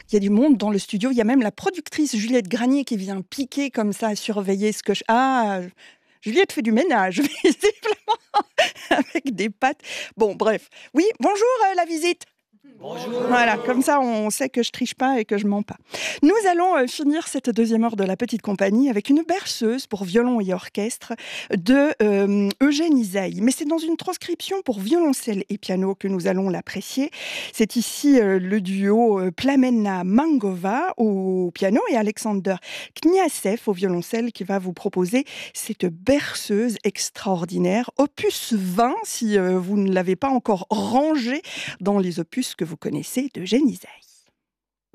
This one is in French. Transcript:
Il y a du monde dans le studio. Il y a même la productrice Juliette Granier qui vient piquer comme ça, surveiller ce que je... Ah, Juliette fait du ménage, visiblement, avec des pâtes. Bon, bref. Oui, bonjour la visite. Bonjour. Voilà, comme ça on sait que je triche pas et que je mens pas. Nous allons finir cette deuxième heure de la petite compagnie avec une berceuse pour violon et orchestre de Eugène Ysaÿe. Mais c'est dans une transcription pour violoncelle et piano que nous allons l'apprécier. C'est ici le duo Plamena Mangova au piano et Alexander Kniazev au violoncelle qui va vous proposer cette berceuse extraordinaire, opus 20 si vous ne l'avez pas encore rangé dans les opus que vous connaissez d'Eugène Ysaÿe.